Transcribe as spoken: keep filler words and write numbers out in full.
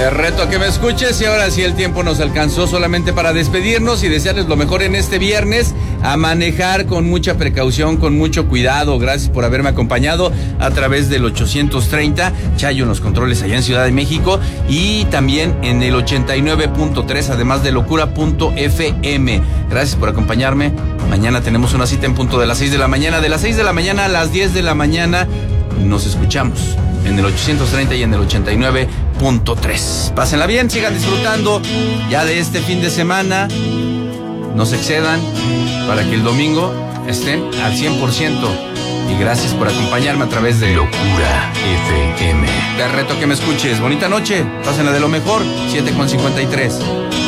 Te reto a que me escuches y ahora sí el tiempo nos alcanzó solamente para despedirnos y desearles lo mejor en este viernes, a manejar con mucha precaución, con mucho cuidado. Gracias por haberme acompañado a través del ochocientos treinta, Chayo en los controles allá en Ciudad de México y también en el ochenta y nueve punto tres, además de locura punto f m. Gracias por acompañarme. Mañana tenemos una cita en punto de las seis de la mañana, de las seis de la mañana a las diez de la mañana. Nos escuchamos en el ochocientos treinta y en el ochenta y nueve punto tres. Pásenla bien, sigan disfrutando ya de este fin de semana. No se excedan para que el domingo estén al cien por ciento. Y gracias por acompañarme a través de Locura F M. Te reto a que me escuches. Bonita noche, pásenla de lo mejor. siete con cincuenta y tres.